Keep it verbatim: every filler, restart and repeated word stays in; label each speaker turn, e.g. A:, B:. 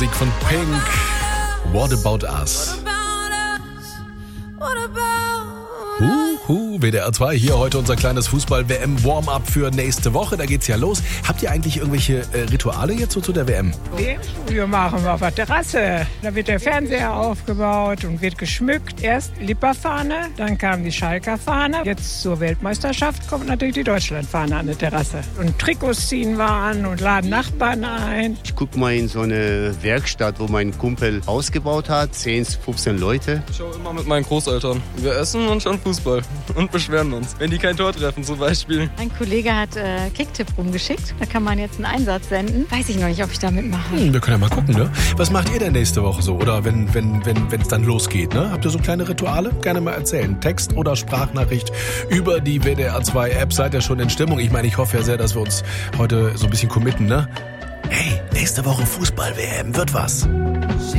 A: Musik von Pink. What About Us? Huhu, W D R zwei, hier heute unser kleines Fußball-W M-Warm-Up für nächste Woche. Da geht's ja los. Habt ihr eigentlich irgendwelche äh, Rituale jetzt so zu der W M?
B: W M-Studio machen wir auf der Terrasse. Da wird der Fernseher aufgebaut und wird geschmückt. Erst Lipperfahne, dann kam die Schalker Fahne. Jetzt zur Weltmeisterschaft kommt natürlich die Deutschlandfahne an der Terrasse. Und Trikots ziehen wir an und laden Nachbarn ein.
C: Ich gucke mal in so eine Werkstatt, wo mein Kumpel ausgebaut hat. zehn, fünfzehn Leute.
D: Ich schaue immer mit meinen Großeltern. Wir essen und schauen Fußball und beschweren uns, wenn die kein Tor treffen zum Beispiel.
E: Ein Kollege hat äh, Kicktipp rumgeschickt. Da kann man jetzt einen Einsatz senden. Weiß ich noch nicht, ob ich da mitmache.
A: Hm, wir können ja mal gucken, ne? Was macht ihr denn nächste Woche so? Oder wenn wenn wenn wenn es dann losgeht, ne? Habt ihr so kleine Rituale? Gerne mal erzählen. Text oder Sprachnachricht über die W D R zwei App. Seid ihr schon in Stimmung? Ich meine, ich hoffe ja sehr, dass wir uns heute so ein bisschen committen, ne? Hey, nächste Woche Fußball-W M wird was.